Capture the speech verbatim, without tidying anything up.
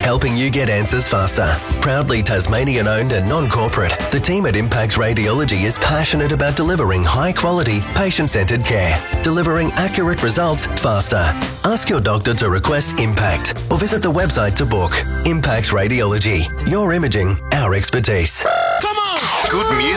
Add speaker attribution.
Speaker 1: helping you get answers faster. Proudly Tasmanian-owned and non-corporate, the team at Impact Radiology is passionate about delivering high-quality, patient-centred care, delivering accurate results faster. Ask your doctor to request Impact or visit the website to book. Impact Radiology. Your imaging, our expertise.
Speaker 2: Come on!
Speaker 3: Good music.